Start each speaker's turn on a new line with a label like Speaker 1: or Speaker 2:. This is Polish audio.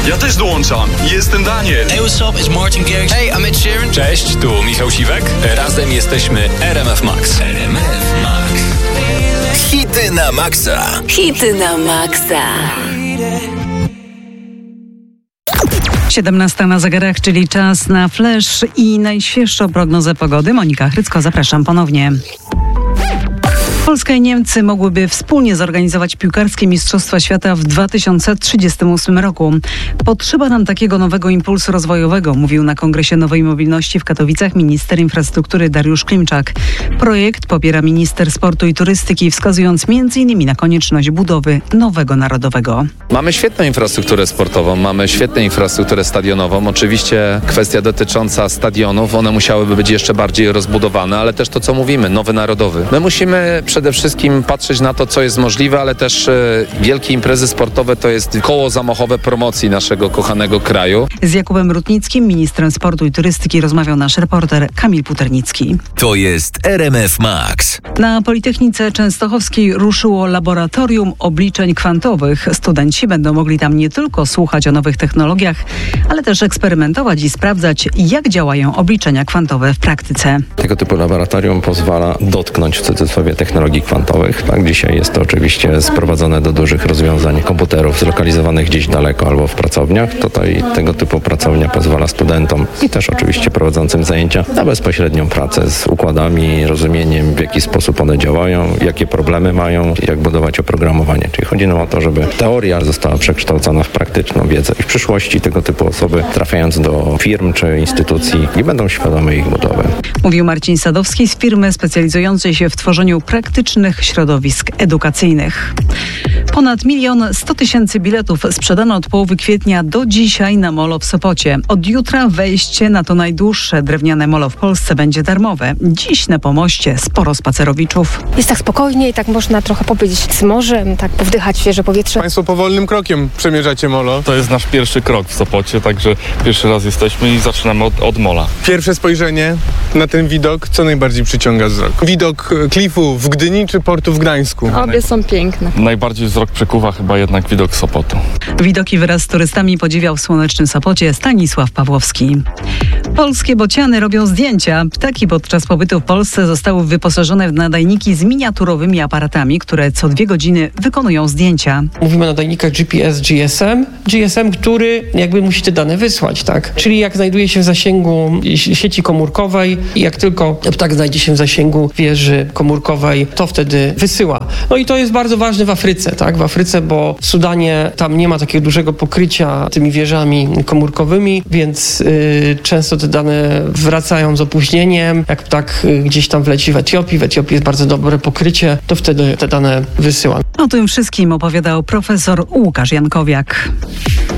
Speaker 1: Ja też dołączam. Jestem Daniel.
Speaker 2: Hey, what's up? It's Martin Garrix. Hey, I'm Ed Sheeran.
Speaker 3: Cześć, tu Michał Siwek. Razem jesteśmy RMF Max.
Speaker 4: RMF Max. Hity na maksa.
Speaker 5: Hity na maksa.
Speaker 6: 17 na zegarach, czyli czas na flash i najświeższą prognozę pogody. Monika Chrycko, zapraszam ponownie. Polska i Niemcy mogłyby wspólnie zorganizować piłkarskie Mistrzostwa Świata w 2038 roku. Potrzeba nam takiego nowego impulsu rozwojowego, mówił na Kongresie Nowej Mobilności w Katowicach minister infrastruktury Dariusz Klimczak. Projekt popiera minister sportu i turystyki, wskazując m.in. na konieczność budowy nowego narodowego.
Speaker 7: Mamy świetną infrastrukturę sportową, mamy świetną infrastrukturę stadionową. Oczywiście kwestia dotycząca stadionów, one musiałyby być jeszcze bardziej rozbudowane, ale też to, co mówimy, nowy narodowy. My musimy przede wszystkim patrzeć na to, co jest możliwe, ale też wielkie imprezy sportowe to jest koło zamachowe promocji naszego kochanego kraju.
Speaker 6: Z Jakubem Rutnickim, ministrem sportu i turystyki, rozmawiał nasz reporter Kamil Puternicki.
Speaker 4: To jest RMF Max.
Speaker 6: Na Politechnice Częstochowskiej ruszyło laboratorium obliczeń kwantowych. Studenci będą mogli tam nie tylko słuchać o nowych technologiach, ale też eksperymentować i sprawdzać, jak działają obliczenia kwantowe w praktyce.
Speaker 8: Tego typu laboratorium pozwala dotknąć w cudzysłowie technologii kwantowych. Tak, dzisiaj jest to oczywiście sprowadzone do dużych rozwiązań komputerów zlokalizowanych gdzieś daleko albo w pracowniach. Tutaj tego typu pracownia pozwala studentom i też oczywiście prowadzącym zajęcia na bezpośrednią pracę z układami, rozumieniem, w jaki sposób one działają, jakie problemy mają, jak budować oprogramowanie. Czyli chodzi nam o to, żeby teoria została przekształcona w praktyczną wiedzę i w przyszłości tego typu osoby, trafiając do firm czy instytucji, nie będą świadome ich budowy.
Speaker 6: Mówił Marcin Sadowski z firmy specjalizującej się w tworzeniu praktycznych środowisk edukacyjnych. Ponad 1 100 000 biletów sprzedano od połowy kwietnia do dzisiaj na molo w Sopocie. Od jutra wejście na to najdłuższe drewniane molo w Polsce będzie darmowe. Dziś na Pomoście sporo spacerowiczów.
Speaker 9: Jest tak spokojnie i tak można trochę powiedzieć z morzem, tak powdychać świeże powietrze.
Speaker 10: Państwo powolnym krokiem przemierzacie molo.
Speaker 11: To jest nasz pierwszy krok w Sopocie, także pierwszy raz jesteśmy i zaczynamy od mola.
Speaker 10: Pierwsze spojrzenie na ten widok, co najbardziej przyciąga wzrok? Widok klifu w Gdyni czy portu w Gdańsku?
Speaker 12: Obie są piękne.
Speaker 11: Najbardziej wzrok przykuwa chyba jednak widok Sopotu.
Speaker 6: Widoki wraz z turystami podziwiał w słonecznym Sopocie Stanisław Pawłowski. Polskie bociany robią zdjęcia. Ptaki podczas pobytu w Polsce zostały wyposażone w nadajniki z miniaturowymi aparatami, które co 2 godziny wykonują zdjęcia.
Speaker 13: Mówimy o nadajnikach GPS, GSM, który jakby musi te dane wysłać, tak? Czyli jak znajduje się w zasięgu sieci komórkowej i jak tylko ptak znajdzie się w zasięgu wieży komórkowej, to wtedy wysyła. No i to jest bardzo ważne w Afryce, tak? W Afryce, bo w Sudanie tam nie ma takiego dużego pokrycia tymi wieżami komórkowymi, więc często te dane wracają z opóźnieniem. Jak ptak gdzieś tam wleci w Etiopii jest bardzo dobre pokrycie, to wtedy te dane wysyła.
Speaker 6: O tym wszystkim opowiadał profesor Łukasz Jankowiak.